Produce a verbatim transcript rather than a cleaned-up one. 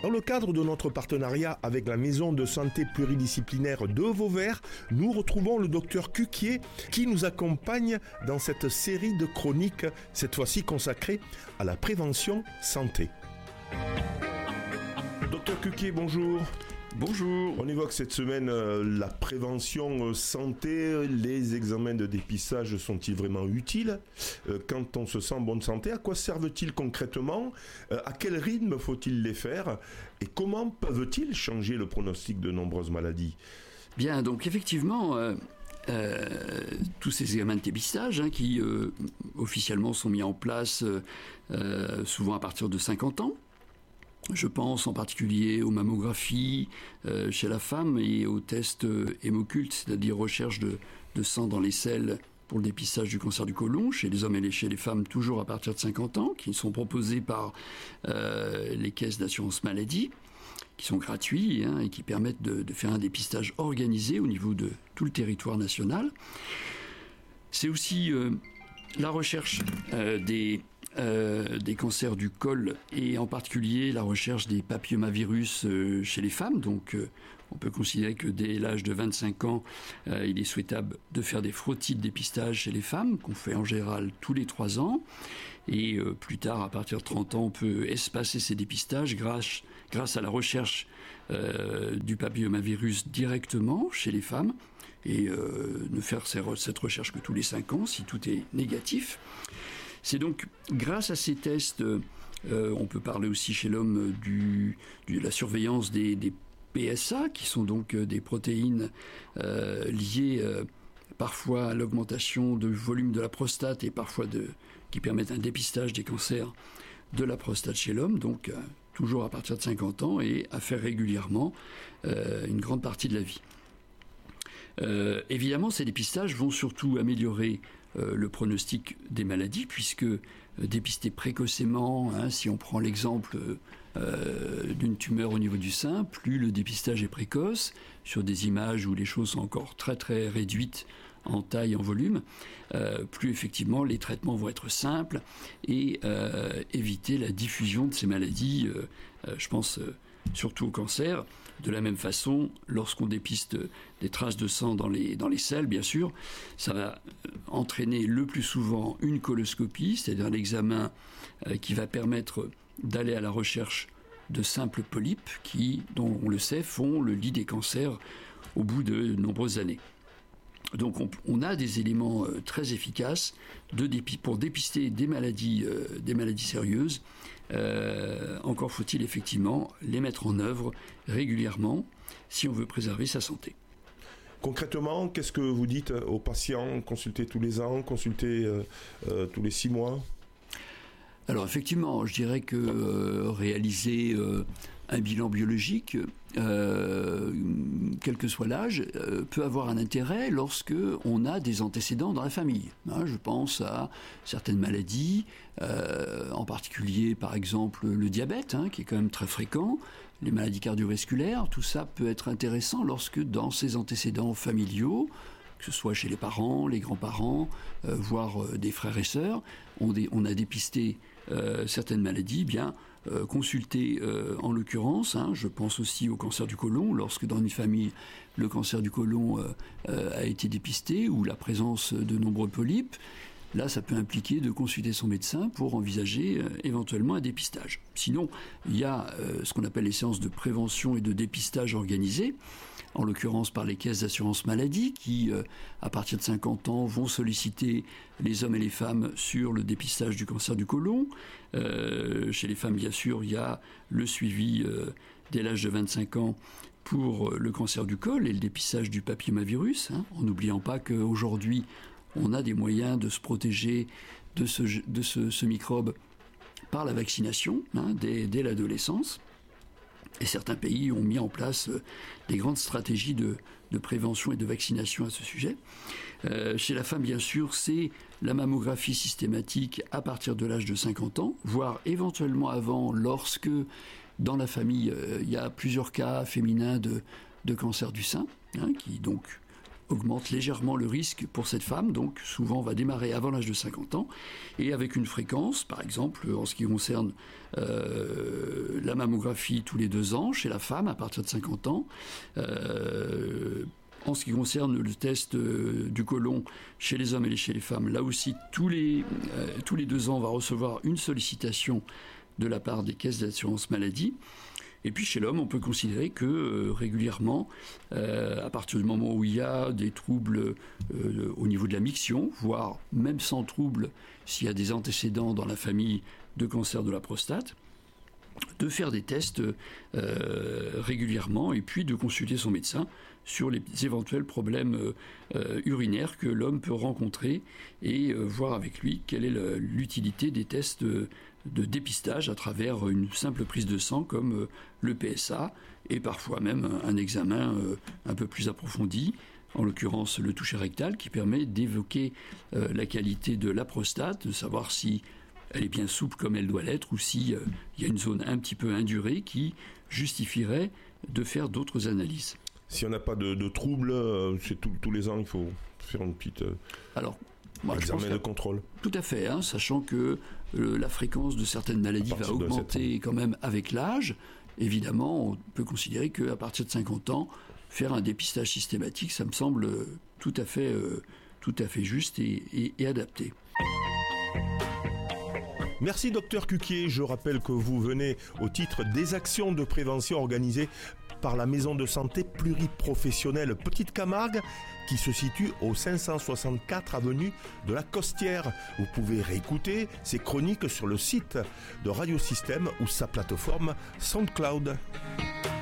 Dans le cadre de notre partenariat avec la Maison de santé pluridisciplinaire de Vauvert, nous retrouvons le docteur Cuquier qui nous accompagne dans cette série de chroniques, cette fois-ci consacrée à la prévention santé. Docteur Cuquier, bonjour. Bonjour. On évoque cette semaine euh, la prévention euh, santé. Les examens de dépistage sont-ils vraiment utiles euh, quand on se sent en bonne santé? À quoi servent-ils concrètement? euh, À quel rythme faut-il les faire? Et comment peuvent-ils changer le pronostic de nombreuses maladies? Bien, donc effectivement, euh, euh, tous ces examens de dépistage hein, qui euh, officiellement sont mis en place euh, euh, souvent à partir de cinquante ans. Je pense en particulier aux mammographies euh, chez la femme et aux tests euh, hémocultes, c'est-à-dire recherche de, de sang dans les selles pour le dépistage du cancer du côlon chez les hommes et chez les femmes toujours à partir de cinquante ans, qui sont proposés par euh, les caisses d'assurance maladie, qui sont gratuits hein, et qui permettent de, de faire un dépistage organisé au niveau de tout le territoire national. C'est aussi euh, la recherche euh, des... Euh, des cancers du col et en particulier la recherche des papillomavirus euh, chez les femmes. Donc euh, on peut considérer que dès l'âge de vingt-cinq ans, euh, il est souhaitable de faire des frottis de dépistage chez les femmes, qu'on fait en général tous les trois ans. Et euh, plus tard, à partir de trente ans, on peut espacer ces dépistages grâce, grâce à la recherche euh, du papillomavirus directement chez les femmes et euh, ne faire cette recherche que tous les cinq ans si tout est négatif. C'est donc grâce à ces tests, euh, on peut parler aussi chez l'homme du, de la surveillance des, des P S A, qui sont donc euh, des protéines euh, liées euh, parfois à l'augmentation du volume de la prostate et parfois de, qui permettent un dépistage des cancers de la prostate chez l'homme, donc euh, toujours à partir de cinquante ans et à faire régulièrement euh, une grande partie de la vie. Euh, évidemment, ces dépistages vont surtout améliorer euh, le pronostic des maladies, puisque euh, dépister précocement, hein, si on prend l'exemple euh, d'une tumeur au niveau du sein, plus le dépistage est précoce, sur des images où les choses sont encore très très réduites en taille, en volume, euh, plus effectivement les traitements vont être simples et euh, éviter la diffusion de ces maladies, euh, euh, je pense euh, surtout au cancer. De la même façon, lorsqu'on dépiste des traces de sang dans les, dans les selles, bien sûr, ça va entraîner le plus souvent une coloscopie, c'est-à-dire l'examen euh, qui va permettre d'aller à la recherche de simples polypes qui, dont on le sait, font le lit des cancers au bout de nombreuses années. Donc on, on a des éléments euh, très efficaces de dépi- pour dépister des maladies, euh, des maladies sérieuses. Euh, encore faut-il effectivement les mettre en œuvre régulièrement si on veut préserver sa santé. Concrètement, qu'est-ce que vous dites aux patients? Consulter tous les ans, consulter euh, euh, tous les six mois? Alors effectivement, je dirais que euh, réaliser euh, un bilan biologique, euh, quel que soit l'âge, euh, peut avoir un intérêt lorsque on a des antécédents dans la famille. Hein, je pense à certaines maladies, euh, en particulier par exemple le diabète, hein, qui est quand même très fréquent, les maladies cardiovasculaires. Tout ça peut être intéressant lorsque dans ces antécédents familiaux, que ce soit chez les parents, les grands-parents, euh, voire euh, des frères et sœurs, on, dé, on a dépisté euh, certaines maladies, bien euh, consulter euh, en l'occurrence, hein, je pense aussi au cancer du côlon, lorsque dans une famille le cancer du côlon euh, euh, a été dépisté, ou la présence de nombreux polypes. Là, ça peut impliquer de consulter son médecin pour envisager euh, éventuellement un dépistage. Sinon, il y a euh, ce qu'on appelle les séances de prévention et de dépistage organisées, en l'occurrence par les caisses d'assurance maladie, qui, euh, à partir de cinquante ans, vont solliciter les hommes et les femmes sur le dépistage du cancer du côlon. Euh, chez les femmes, bien sûr, il y a le suivi euh, dès l'âge de vingt-cinq ans pour le cancer du col et le dépistage du papillomavirus, hein, en n'oubliant pas qu'aujourd'hui, on a des moyens de se protéger de ce, de ce, ce microbe par la vaccination, hein, dès, dès l'adolescence. Et certains pays ont mis en place euh, des grandes stratégies de, de prévention et de vaccination à ce sujet. Euh, chez la femme, bien sûr, c'est la mammographie systématique à partir de l'âge de cinquante ans, voire éventuellement avant, lorsque dans la famille, euh, il y a plusieurs cas féminins de, de cancer du sein, hein, qui donc augmente légèrement le risque pour cette femme, donc souvent va démarrer avant l'âge de cinquante ans, et avec une fréquence, par exemple, en ce qui concerne euh, la mammographie tous les deux ans chez la femme à partir de cinquante ans. Euh, En ce qui concerne le test euh, du côlon chez les hommes et chez les femmes, là aussi, tous les, euh, tous les deux ans, on va recevoir une sollicitation de la part des caisses d'assurance maladie. Et puis chez l'homme, on peut considérer que euh, régulièrement, euh, à partir du moment où il y a des troubles euh, au niveau de la miction, voire même sans trouble, s'il y a des antécédents dans la famille de cancer de la prostate, de faire des tests euh, régulièrement et puis de consulter son médecin sur les éventuels problèmes euh, urinaires que l'homme peut rencontrer et euh, voir avec lui quelle est le, l'utilité des tests de, de dépistage à travers une simple prise de sang comme euh, le P S A et parfois même un, un examen euh, un peu plus approfondi, en l'occurrence le toucher rectal, qui permet d'évoquer euh, la qualité de la prostate, de savoir si elle est bien souple comme elle doit l'être ou s'il euh, y a une zone un petit peu indurée qui justifierait de faire d'autres analyses. Si on n'a pas de, de troubles, euh, c'est tout, tous les ans, il faut faire une petite euh, Alors, moi, examen je pense de contrôle. Tout à fait, hein, sachant que euh, la fréquence de certaines maladies va augmenter quand même avec l'âge. Évidemment, on peut considérer qu'à partir de cinquante ans, faire un dépistage systématique, ça me semble tout à fait, euh, tout à fait juste et, et, et adapté. Merci docteur Cuquier. Je rappelle que vous venez au titre des actions de prévention organisées par la maison de santé pluriprofessionnelle Petite Camargue qui se situe au cinq cent soixante-quatre avenue de la Costière. Vous pouvez réécouter ces chroniques sur le site de Radiosystème ou sa plateforme SoundCloud.